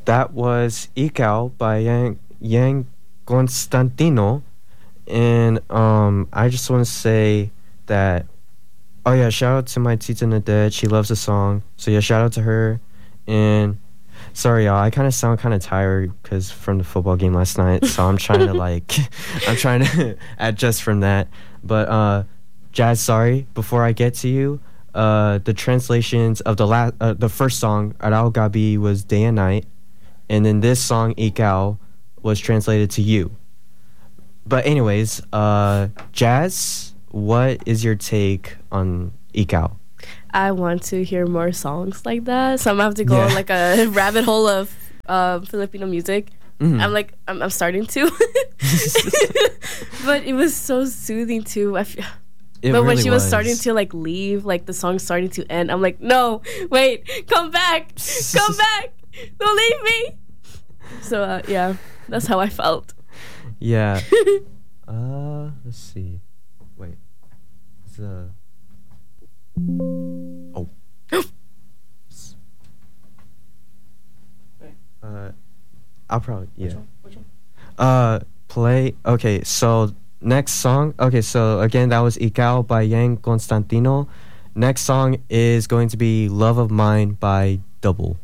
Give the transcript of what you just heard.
That was Ikaw by Yang Constantino. And I just want to say that, oh yeah, shout out to my Tita Nadette. She loves the song. So yeah, shout out to her. And sorry, y'all, I kind of sound kind of tired because from the football game last night. So I'm trying to I'm trying to adjust from that. But Jazz, sorry, before I get to you, the translations of the first song, Arao Gabi, was day and night. And then this song, Ikaw, was translated to you. But anyways, Jazz, what is your take on Ikaw? I want to hear more songs like that, so I'm gonna have to go on like a rabbit hole of Filipino music. I'm starting to, but it was so soothing too. But really when she was starting to like leave, like the song starting to end, I'm like, no, wait, come back, don't leave me. So yeah, that's how I felt. Yeah. Let's see. Wait. Oh. I'll probably Which one? Play. Okay, so next song. Okay, so again that was Ikaw by Yang Constantino. Next song is going to be Love of Mine by Double.